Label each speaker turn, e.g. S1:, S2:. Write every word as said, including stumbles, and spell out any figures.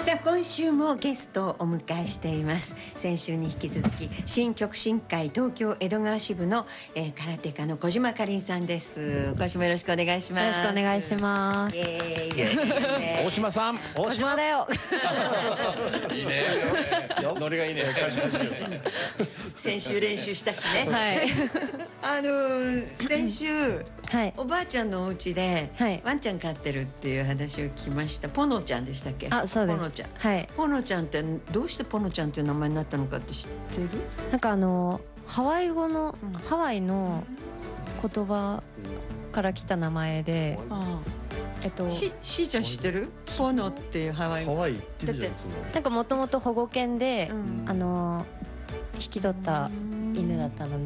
S1: さあ今週もゲストをお迎えしています。先週に引き続き新極真会東京江戸川支部の、えー、空手家の小島かりんさんです。今週もよろしくお願いします。
S2: よろしくお願いします。
S1: イエーイイエーイ
S3: 大島さん、
S2: 大島だよ。
S3: いいね。ノリがいいね。
S1: 先週練習したしね。
S2: はい。
S1: あのー、先週、
S2: はい、
S1: おばあちゃんのお家で、はい、ワンちゃん飼ってるっていう話を聞きました。ポノちゃんでしたっけ？
S2: あ、そうです。
S1: ポノちゃん。
S2: はい。
S1: ポノちゃんってどうしてポノちゃんっていう名前になったのかって知ってる？
S2: なんかあのハワイ語の、うん、ハワイの言葉から来た名前で、うん、えっと
S1: ししーちゃん知ってる？ポノっていうハワイ語。
S4: ハワイって言ってたやつの。
S2: なんかもともと保護犬で、うん、あの引き取った犬だったので。